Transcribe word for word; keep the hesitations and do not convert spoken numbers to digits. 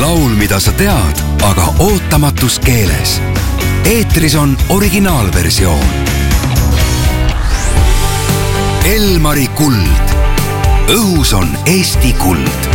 laul, mida sa tead, aga ootamatus keeles. Eetris on originaalversioon. Elmari kuld. Õhus on Eesti kuld.